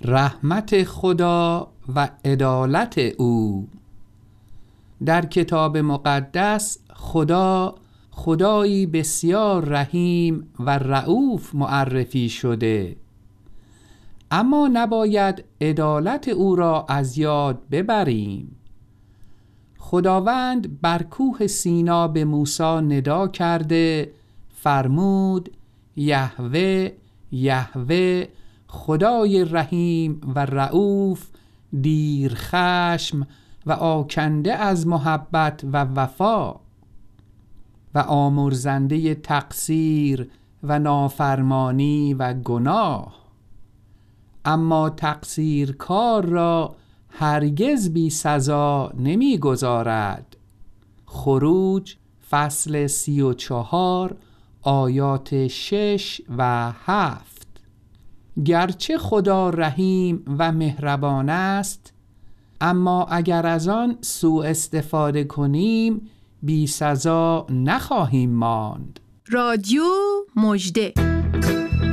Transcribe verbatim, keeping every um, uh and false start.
رحمت خدا و عدالت او. در کتاب مقدس خدا خدایی بسیار رحیم و رئوف معرفی شده، اما نباید عدالت او را از یاد ببریم. خداوند بر کوه سینا به موسی ندا کرده فرمود: یهوه یهوه، خدای رحیم و رئوف، دیر خشم و آکنده از محبت و وفا و آمرزنده تقصیر و نافرمانی و گناه، اما تقصیرکار را هرگز بی سزا نمی گذارد. خروج فصل سی و چهار آیات شش و هفت. گرچه خدا رحیم و مهربان است، اما اگر از آن سوء استفاده کنیم بی سزا نخواهیم ماند. رادیو مژده.